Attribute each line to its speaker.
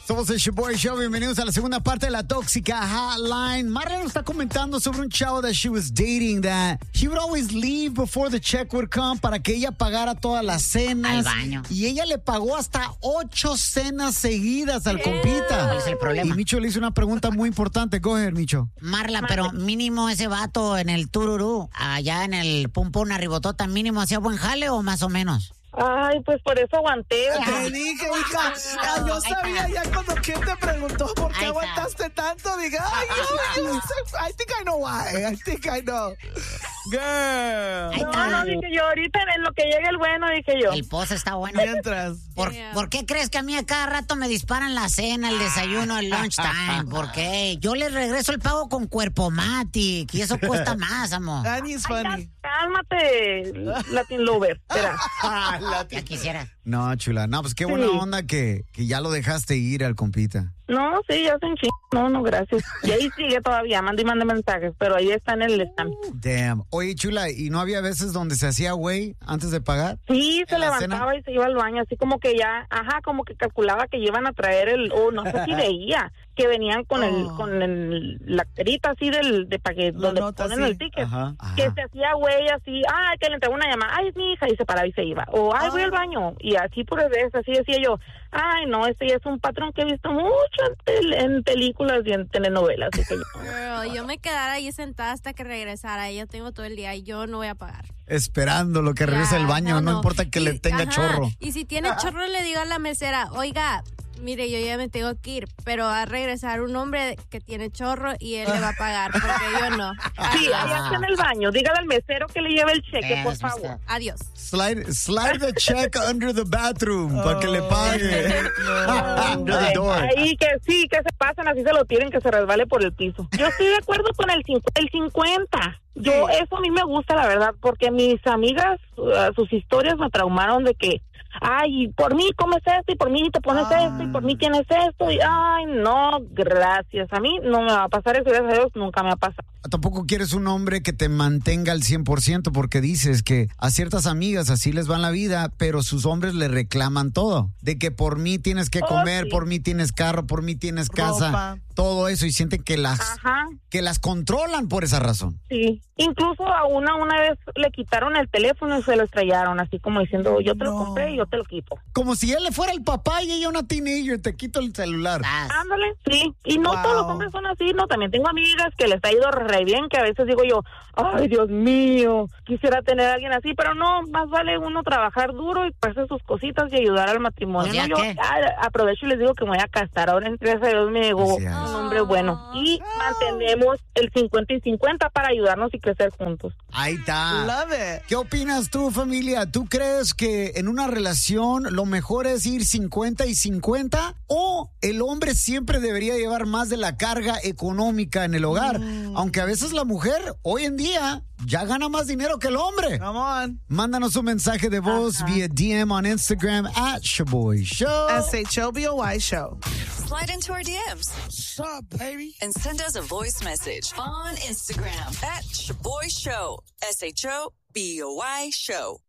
Speaker 1: Somos el Shaboy Show. Bienvenidos a la segunda parte de la Tóxica Hotline. Marla nos está comentando sobre un chavo that she was dating that he would always leave before the check would come para que ella pagara todas las cenas.
Speaker 2: Al baño.
Speaker 1: Y ella le pagó hasta 8 cenas seguidas al compita.
Speaker 2: ¿Cuál es el problema?
Speaker 1: Y Micho le hizo una pregunta muy importante. Go ahead, Micho.
Speaker 2: Marla, pero mínimo ese vato en el tururú, allá en el pum pum arribotota, mínimo hacía buen jale o más o menos.
Speaker 3: Ay, pues por eso aguanté.
Speaker 4: Te dije, hija. Yo sabía ya cuando quien te preguntó por qué aguantaste tanto. Dije, ay, I think I know why. I think I know. Girl.
Speaker 3: No, dije yo, ahorita en lo que llegue el bueno, dije yo.
Speaker 2: El pozo está bueno.
Speaker 4: Mientras.
Speaker 2: ¿Por qué crees que a mí a cada rato me disparan la cena, el desayuno, el lunchtime? ¿Por qué? Yo les regreso el pago con Cuerpomatic y eso cuesta más, amor.
Speaker 4: Annie's funny.
Speaker 3: Cálmate, Latin Lover. Espera.
Speaker 2: Ya quisiera.
Speaker 1: No, chula. No, pues qué buena onda que ya lo dejaste ir al compita.
Speaker 3: No, sí, ya se enchingó. No, gracias. Y ahí sigue todavía, manda y manda mensajes, pero ahí está en el stand.
Speaker 1: Damn. Oye, chula, ¿y no había veces donde se hacía güey antes de pagar?
Speaker 3: Sí, se
Speaker 1: la
Speaker 3: levantaba
Speaker 1: cena?
Speaker 3: y se iba al baño, así como que ya, como que calculaba que iban a traer no sé si veía, que venían con la carita así de para que donde
Speaker 4: nota,
Speaker 3: ponen
Speaker 4: sí.
Speaker 3: el ticket,
Speaker 1: Ajá.
Speaker 3: que se hacía güey así, que le entregó una llamada, ay, es mi hija, y se paraba y se iba, o voy al baño, y así por veces, así decía yo, no, este ya es un patrón que he visto mucho en películas y en telenovelas. Así que
Speaker 5: Girl, yo me quedara ahí sentada hasta que regresara. Yo tengo todo el día y yo no voy a pagar.
Speaker 1: Esperando lo que regrese el baño, no importa que le tenga chorro.
Speaker 5: Y si tiene chorro, le digo a la mesera, oiga, mire, yo ya me tengo que ir, pero va a regresar un hombre que tiene chorro y él le va a pagar, porque yo no.
Speaker 3: sí, allá está en el baño. Dígale al mesero que le lleve el cheque, por favor.
Speaker 5: Adiós.
Speaker 1: Slide the check under the bathroom para que le pague. Under the door.
Speaker 3: Ahí que sí, que se pasan, así se lo tienen, que se resbale por el piso. Yo estoy de acuerdo con el 50. Eso a mí me gusta, la verdad, porque mis amigas, sus historias me traumaron de que, por mí comes esto, y por mí te pones esto, y por mí tienes esto, y no, gracias. A mí no me va a pasar eso, gracias a Dios, nunca me ha pasado.
Speaker 1: Tampoco quieres un hombre que te mantenga al 100% porque dices que a ciertas amigas así les va en la vida, pero sus hombres le reclaman todo. De que por mí tienes que comer,
Speaker 3: sí.
Speaker 1: por mí tienes carro, por mí tienes casa,
Speaker 4: ropa.
Speaker 1: todo eso, y sienten que las controlan por esa razón.
Speaker 3: Sí, incluso a una vez le quitaron el teléfono y se lo estrellaron, así como diciendo, yo te lo compré y yo te lo quito.
Speaker 1: Como si él le fuera el papá y ella una teenager, te quito el celular.
Speaker 3: Ándale, sí, y no todos los hombres son así, no, también tengo amigas que les ha ido re bien, que a veces digo yo, ay, Dios mío, quisiera tener a alguien así, pero no, más vale uno trabajar duro y hacer sus cositas y ayudar al matrimonio.
Speaker 2: O sea,
Speaker 3: Yo
Speaker 2: ¿qué?
Speaker 3: aprovecho y les digo que me voy a casar, ahora gracias a Dios me llegó un hombre bueno, y mantenemos el 50 y 50 para ayudarnos y crecer juntos.
Speaker 1: Ahí está.
Speaker 4: Love it.
Speaker 1: ¿Qué opinas tú, familia? ¿Tú crees que en una relación lo mejor es ir 50 y 50? ¿O el hombre siempre debería llevar más de la carga económica en el hogar? Aunque a veces la mujer, hoy en día, ya gana más dinero que el hombre.
Speaker 4: Come on.
Speaker 1: Mándanos un mensaje de voz vía DM on Instagram @ShaboyShow.
Speaker 4: SHOBOY Show.
Speaker 6: Slide into our DMs.
Speaker 4: What's up, baby?
Speaker 6: And send us a voice message on Instagram @ShaboyShow. SHOBOY Show.